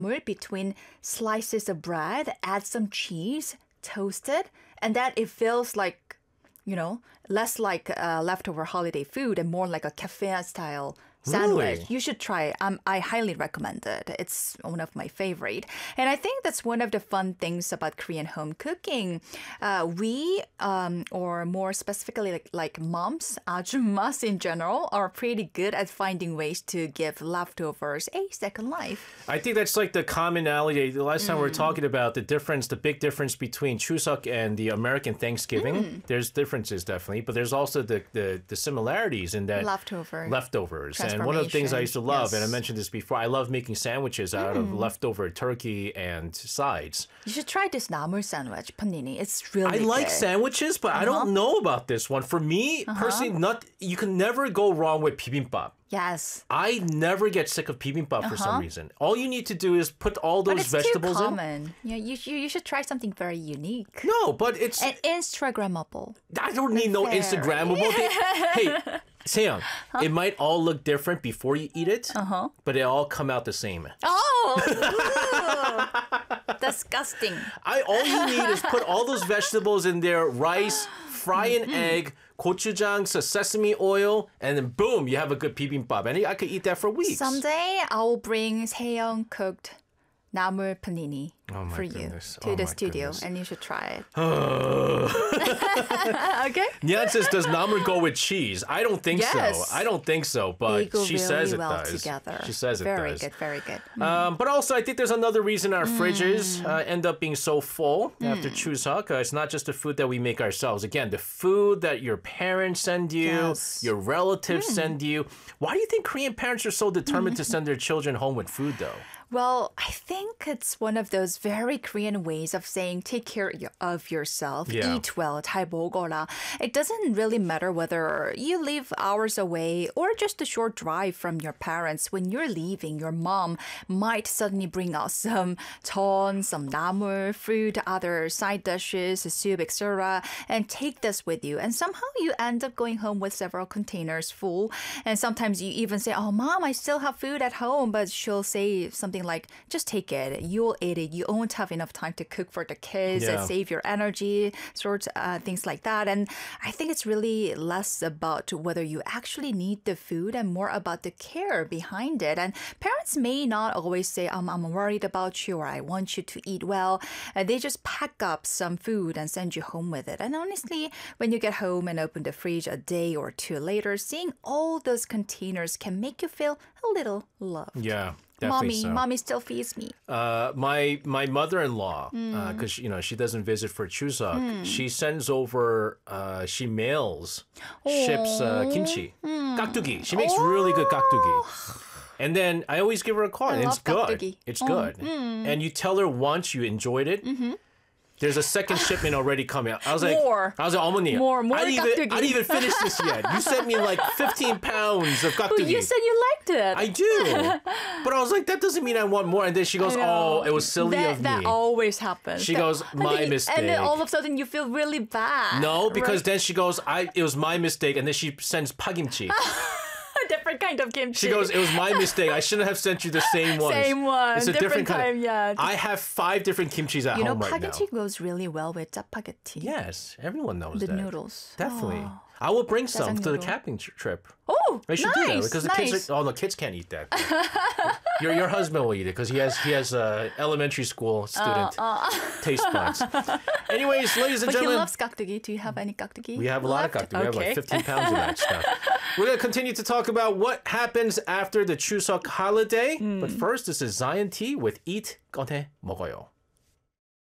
between slices of bread, add some cheese, toast it, and that it feels like, less like leftover holiday food and more like a cafe style sandwich. Really? You should try it. I highly recommend it. It's one of my favorite. And I think that's one of the fun things about Korean home cooking. We, or more specifically like moms, 아줌mas in general, are pretty good at finding ways to give leftovers a second life. I think that's like the commonality. The last time we were talking about the big difference between Chuseok and the American Thanksgiving. There's differences definitely, but there's also the similarities in that leftovers. And one of the things I used to love, and I mentioned this before, I love making sandwiches out of leftover turkey and sides. You should try this 나물 sandwich, panini. It's really good. I like sandwiches, but I don't know about this one. For me, personally, you can never go wrong with bibimbap. Yes. I never get sick of bibimbap for some reason. All you need to do is put all those vegetables too common. Yeah, you should try something very unique. No, but it's... And Instagrammable. I don't need no Instagrammable thing. Hey, Seyoung, it might all look different before you eat it, but it all come out the same. Oh! Disgusting. All you need is put all those vegetables in there, rice, fry an egg, gochujang, sesame oil, and then boom, you have a good bibimbap. And I could eat that for weeks. Someday I will bring Seyoung cooked 나물 panini for you to the studio, and you should try it. Okay? Nyan says, does namu go with cheese? I don't think so. I don't think so, but she says it does. Together. She says it very does. Very good, very good. But also, I think there's another reason our fridges end up being so full after Chuseok. It's not just the food that we make ourselves. Again, the food that your parents send you, your relatives send you. Why do you think Korean parents are so determined to send their children home with food, though? Well, I think it's one of those very Korean ways of saying take care of yourself, eat well, 잘 먹어라. It doesn't really matter whether you live hours away or just a short drive from your parents. When you're leaving, your mom might suddenly bring out some 전, some 나물, fruit, other side dishes, soup, etc. and take this with you. And somehow you end up going home with several containers full. And sometimes you even say, oh, mom, I still have food at home. But she'll say something like, just take it. You'll eat it. You won't have enough time to cook for the kids and save your energy, things like that. And I think it's really less about whether you actually need the food and more about the care behind it. And parents may not always say, I'm worried about you or I want you to eat well. They just pack up some food and send you home with it. And honestly, when you get home and open the fridge a day or two later, seeing all those containers can make you feel a little loved. Yeah. Mommy still feeds me. My mother-in-law, because she doesn't visit for Chuseok, she sends over, she mails, ships kimchi, 깍두기. She makes really good 깍두기. And then I always give her a call, and it's good. 깍두기. It's good. And you tell her once you enjoyed it. There's a second shipment already coming. I was like, 어머니, I didn't even finish this yet. You sent me like 15 pounds of 깍두기. But you said you liked it. I do. But I was like, that doesn't mean I want more. And then she goes, oh, it was silly of me. That always happens. She goes, my mistake. And then all of a sudden you feel really bad. No, because then she goes, it was my mistake. And then she sends pakimchi. Different kind of kimchi. She goes, it was my mistake. I shouldn't have sent you the same one. Same one. It's a different kind. Yeah. I have 5 different kimchis at home right now. Spaghetti goes really well with 짜파게티. Yes, everyone knows that. The noodles. Definitely. I will bring some to the camping trip. Oh, I should do that because the kids can't eat that. Your husband will eat it because he has elementary school student taste buds. Anyways, ladies and gentlemen. He loves 깍두기. Do you have any 깍두기? We have a lot of 깍두기. We have like 15 pounds of that stuff. We're going to continue to talk about what happens after the Chuseok holiday. But first, this is Zion T with Eat, 꺼내, 먹어요.